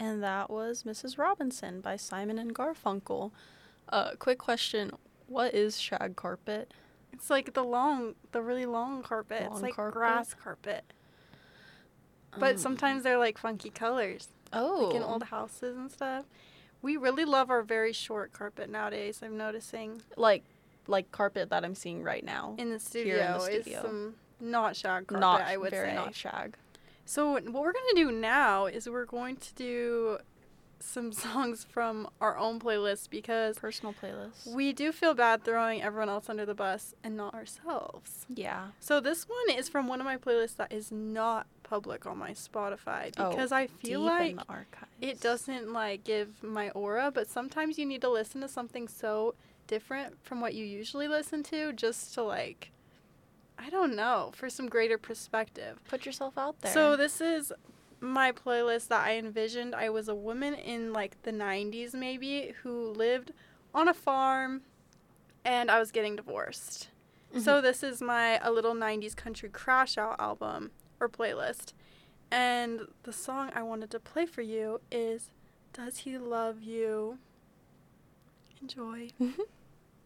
And that was Mrs. Robinson by Simon and Garfunkel. Quick question. What is shag carpet? It's like the really long carpet. It's like carpet? grass carpet. But sometimes they're like funky colors. Oh. Like in old houses and stuff. We really love our very short carpet nowadays, I'm noticing. Like carpet that I'm seeing right now. In the studio. Here in the studio. Is some not shag carpet, I would say. Not shag. So what we're going to do now is we're going to do some songs from our own playlist because personal playlist. We do feel bad throwing everyone else under the bus and not ourselves. Yeah. So this one is from one of my playlists that is not public on my Spotify because I feel like in the archives. It doesn't like give my aura, but sometimes you need to listen to something so different from what you usually listen to just to like, I don't know, for some greater perspective. Put yourself out there. So this is my playlist that I envisioned. I was a woman in like the 90s maybe who lived on a farm and I was getting divorced. Mm-hmm. So this is my A Little 90s Country Crash Out album or playlist. And the song I wanted to play for you is Does He Love You? Enjoy.